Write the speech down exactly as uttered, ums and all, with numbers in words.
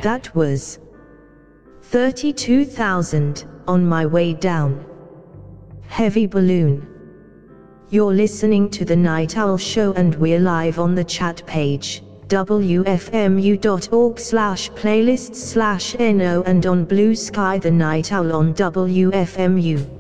That was thirty-two thousand, on my way down. Heavy balloon. You're listening to The Night Owl Show and we're live on the chat page, w f m u dot org slash playlists slash no, and on Blue Sky The Night Owl on W F M U.